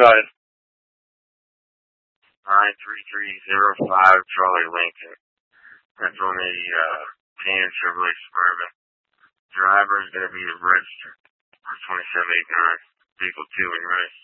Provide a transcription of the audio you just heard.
Go ahead. 93305 Charlie Lincoln. That's on a tan Chevrolet Suburban. Driver is going to be registered for 2789. Vehicle 2 in race.